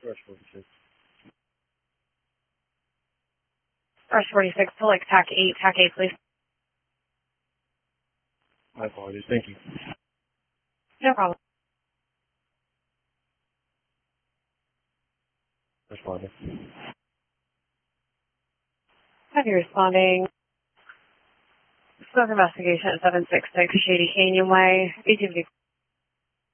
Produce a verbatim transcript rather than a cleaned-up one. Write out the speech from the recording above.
Rush forty-six. Rush forty-six, select T A C eight, T A C eight, please. My apologies. Thank you. No problem. Responding. Have you responding? Smoke investigation at seven six six Shady Canyon Way, A T V